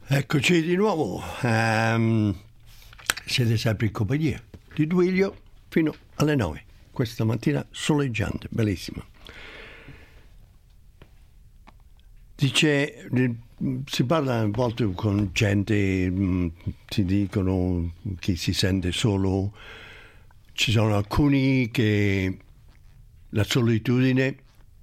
Eccoci di nuovo. Siete sempre in compagnia di Duilio fino alle 9. Questa mattina soleggiante, bellissima. Dice, si parla a volte con gente, ti dicono che si sente solo. Ci sono alcuni che la solitudine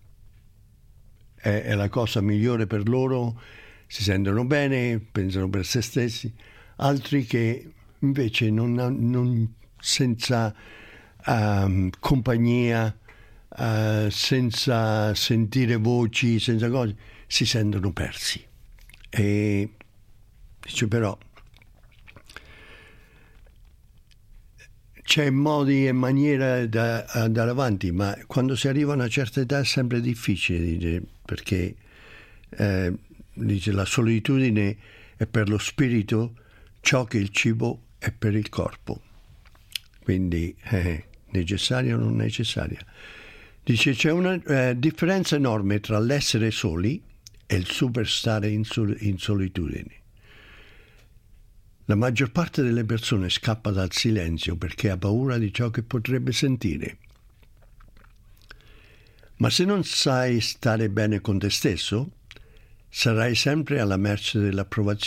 è la cosa migliore per loro, si sentono bene, pensano per se stessi, altri che invece non senza compagnia, senza sentire voci, senza cose, si sentono persi. E dice però c'è modi e maniere da andare avanti, ma quando si arriva a una certa età è sempre difficile, perché dice, la solitudine è per lo spirito ciò che il cibo è per il corpo. Quindi è necessaria o non necessaria. Dice, c'è una differenza enorme tra l'essere soli e il superstare in solitudine. La maggior parte delle persone scappa dal silenzio perché ha paura di ciò che potrebbe sentire. Ma se non sai stare bene con te stesso, sarai sempre alla merce dell'approvazione